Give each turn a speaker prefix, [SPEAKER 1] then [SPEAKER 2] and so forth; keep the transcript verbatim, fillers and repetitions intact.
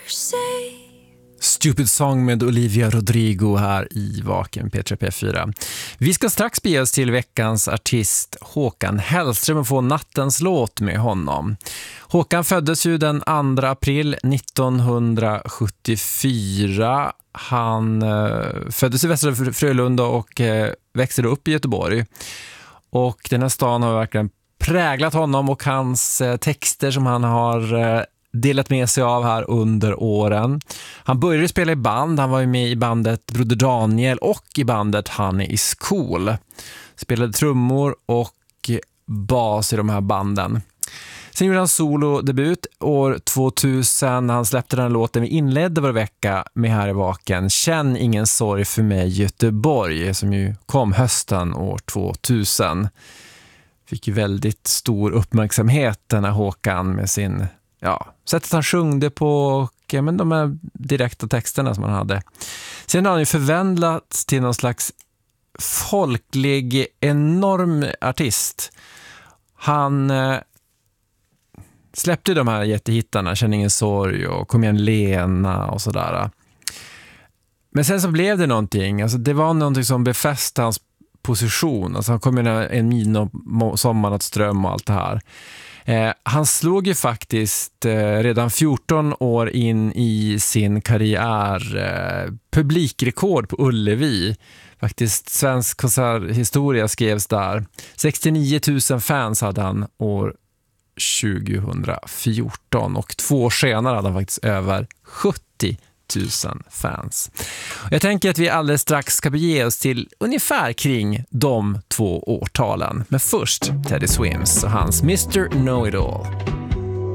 [SPEAKER 1] Stupid Song med Olivia Rodrigo här i Vaken P tre P fyra. Vi ska strax bege oss till veckans artist Håkan Hellström och få nattens låt med honom. Håkan föddes ju den andra april nittonhundrasjuttiofyra. Han eh, föddes i Västra Frölunda och eh, växte upp i Göteborg. Och den här stan har verkligen präglat honom och hans eh, texter som han har eh, delat med sig av här under åren. Han började spela i band. Han var ju med i bandet Broder Daniel och i bandet Honey is Cool. Spelade trummor och bas i de här banden. Sen gjorde han solodebut år tvåtusen. Han släppte den här låten vi inledde var vecka med här i Vaken. Känn ingen sorg för mig Göteborg, som ju kom hösten år tvåtusen. Fick ju väldigt stor uppmärksamhet den här Håkan med sin, ja, sättet han sjungde på och ja, men de här direkta texterna som han hade. Sen har han ju förvandlats till någon slags folklig, enorm artist. Han eh, släppte de här jättehittarna, Känn ingen sorg och Kom igen Lena och sådär. Men sen så blev det någonting, alltså det var någonting som befäste hans position. Alltså han kom in en min och sommarnattström och allt det här. Eh, han slog ju faktiskt eh, redan fjorton år in i sin karriär eh, publikrekord på Ullevi. Faktiskt svensk konserthistoria skrevs där. sextionio tusen fans hade han år tjugohundrafjorton och två år senare hade han faktiskt över sjuttio tusen fans. Jag tänker att vi alldeles strax ska bege oss till ungefär kring de två årtalen. Men först Teddy Swims och hans mister Know-It-All.